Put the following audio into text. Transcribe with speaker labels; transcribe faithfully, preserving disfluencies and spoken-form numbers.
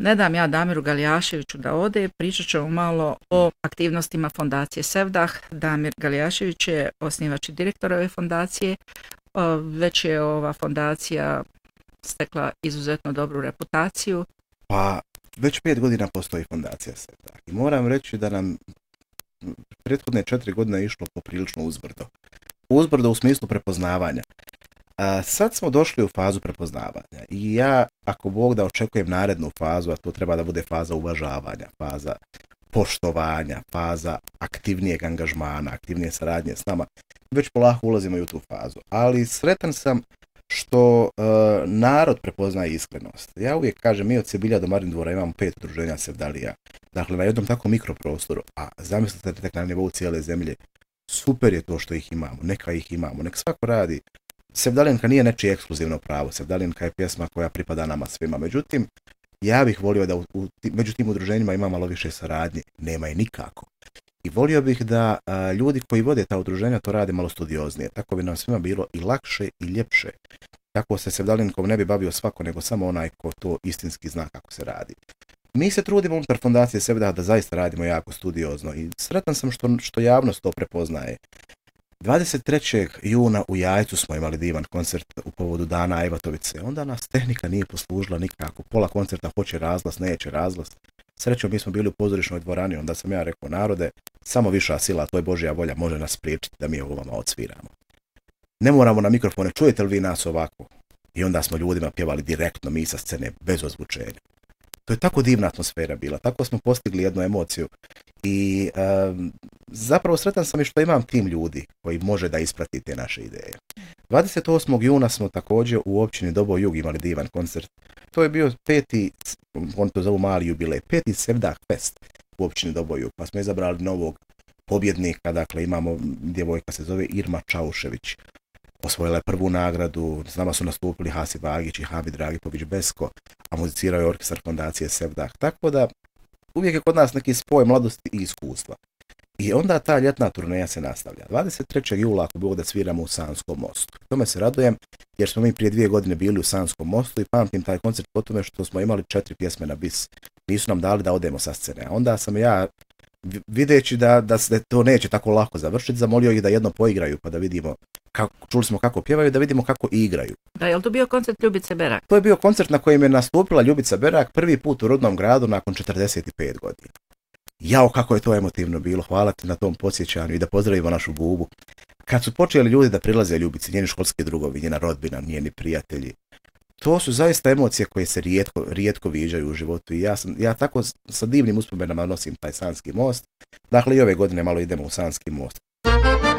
Speaker 1: ne dam ja Damiru Galijaševiću da ode, pričat ćemo malo o aktivnostima fondacije Sevdah. Damir Galijašević je osnivač i direktor ove fondacije. Već je ova fondacija stekla izuzetno dobru reputaciju.
Speaker 2: Pa već pet godina postoji fondacija Sevdah i moram reći da nam prethodne četiri godine je išlo poprilično uzbrdo. Uzbrdo u smislu prepoznavanja. A sad smo došli u fazu prepoznavanja i ja, ako Bog da, očekujem narednu fazu, a to treba da bude faza uvažavanja, faza poštovanja, faza aktivnijeg angažmana, aktivnije saradnje s nama. Već polako ulazimo i u tu fazu. Ali sretan sam što e, narod prepoznaje iskrenost. Ja uvijek kažem, mi od Sebilja do Marindvora imamo pet udruženja Sevdalija. Dakle, na jednom takvom mikroprostoru, a zamislite tek na nivou cijele zemlje, super je to što ih imamo, neka ih imamo, nek svako radi. Sevdalinka nije nečije ekskluzivno pravo, Sevdalinka je pjesma koja pripada nama svima. Međutim, ja bih volio da u, u, među tim udruženjima ima malo više saradnje, nema je nikako. I volio bih da a, ljudi koji vode ta udruženja to rade malo studioznije, tako bi nam svima bilo i lakše i ljepše. Tako se Sevdalinkom ne bi bavio svako, nego samo onaj ko to istinski zna kako se radi. Mi se trudimo unutar fondacije Sevdah da zaista radimo jako studiozno i sretan sam što, što javnost to prepoznaje. dvadeset trećeg juna u Jajcu smo imali divan koncert u povodu Dana Ajvatovice. Onda nas tehnika nije poslužila nikako. Pola koncerta hoće razglas, neće razglas. Srećom, mi smo bili u pozorišnoj dvorani, onda sam ja rekao, narode, samo viša sila, to je Božja volja, može nas spriječiti da mi ovo vama odsviramo. Ne moramo na mikrofone, čujete li vi nas ovako? I onda smo ljudima pjevali direktno mi sa scene, bez ozvučenja. To je tako divna atmosfera bila, tako smo postigli jednu emociju i um, zapravo sretan sam i što imam tim ljudi koji može da isprati te naše ideje. dvadeset osmog juna smo također u općini Doboj Jug imali divan koncert. To je bio peti, on to zovu mali jubilej, peti Sevdah Fest u općini Doboj Jug, pa smo izabrali novog pobjednika, dakle imamo djevojka se zove Irma Čaušević. Osvojila je prvu nagradu, s nama su nastupili Hasib Agić i Hamid Dragipović Besko, a muzicirao je orkestar fondacije Sevdah. Tako da uvijek je kod nas neki spoj mladosti i iskustva. I onda ta ljetna turneja se nastavlja. dvadeset trećeg jula ako Bog da sviramo u Sanskom mostu. Tome se radujem jer smo mi prije dvije godine bili u Sanskom mostu i pamtim taj koncert po tome što smo imali četiri pjesme na bis. Nisu nam dali da odemo sa scene. A onda sam ja, videći da, da se to neće tako lako završiti, zamolio ih da jedno poigraju pa da vidimo, kako, čuli smo kako pjevaju, da vidimo kako igraju.
Speaker 1: Da, je li to bio koncert Ljubice Berak?
Speaker 2: To je bio koncert na kojem je nastupila Ljubica Berak prvi put u rodnom gradu nakon četrdeset pet godina. Jao, kako je to emotivno bilo, hvala ti na tom podsjećanju i da pozdravimo našu Bubu. Kad su počeli ljudi da prilaze Ljubici, njeni školski drugovi, njena rodbina, njeni prijatelji, to su zaista emocije koje se rijetko, rijetko viđaju u životu i ja, sam, ja tako sa divnim uspomenama nosim taj Sanski most. Dakle, i ove godine malo idemo u Sanski most.